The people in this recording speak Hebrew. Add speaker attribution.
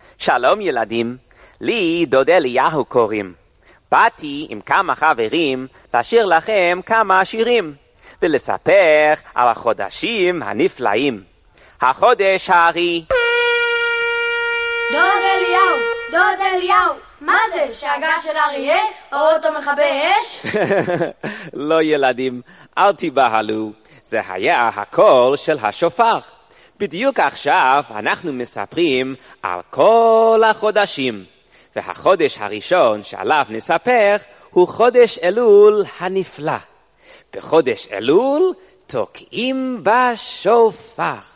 Speaker 1: שלום ילדים, לי דוד אליהו קוראים. באתי עם כמה חברים לשיר לכם כמה שירים, ולספר על החודשים הנפלאים. החודש הארי.
Speaker 2: דוד אליהו, מה זה? שאגה של אריה? או אוטו מכבי אש?
Speaker 1: לא ילדים, אל תיבהלו, זה היה הקול של השופר. בדיוק עכשיו אנחנו מספרים על כל החודשים, והחודש הראשון שעליו נספר הוא חודש אלול הנפלא. בחודש אלול תוקעים בשופר.